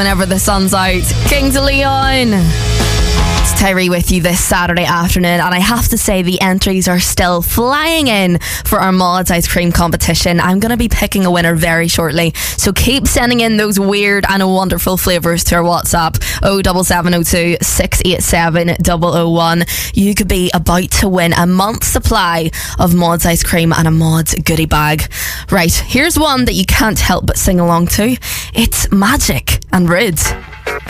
whenever the sun's out. Kings of Leon. It's Tyree with you this Saturday afternoon, and I have to say the entries are still flying in for our Mods Ice Cream competition. I'm going to be picking a winner very shortly, so keep sending in those weird and wonderful flavours to our WhatsApp 07702 687 001. You could be about to win a month's supply of Mods Ice Cream and a Mods goodie bag. Right, here's one that you can't help but sing along to. It's Magic and Rude.